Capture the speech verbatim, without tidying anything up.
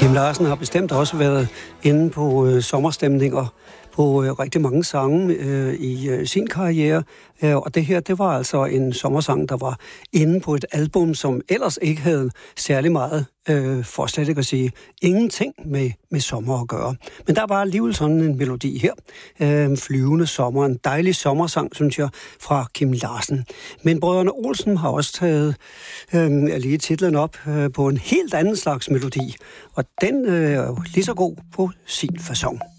Kim Larsen har bestemt også været inde på øh, sommerstemninger på øh, rigtig mange sange øh, i øh, sin karriere. Øh, og det her, det var altså en sommersang, der var inde på et album, som ellers ikke havde særlig meget, øh, for slet ikke at sige, ingenting med, med sommer at gøre. Men der var alligevel sådan en melodi her. Øh, flyvende sommer, en dejlig sommersang, synes jeg, fra Kim Larsen. Men brødrene Olsen har også taget øh, lige titlen op øh, på en helt anden slags melodi. Og den øh, er jo lige så god på sin facon.